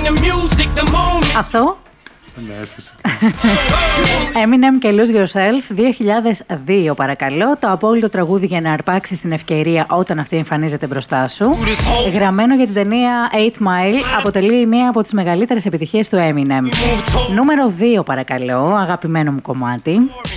Αυτό. Eminem και Lose Yourself 2002 παρακαλώ. Το απόλυτο τραγούδι για να αρπάξει την ευκαιρία όταν αυτή εμφανίζεται μπροστά σου. Γραμμένο για την ταινία 8 Mile, αποτελεί μία από τις μεγαλύτερες επιτυχίες του Eminem. Νούμερο 2 παρακαλώ, αγαπημένο μου κομμάτι.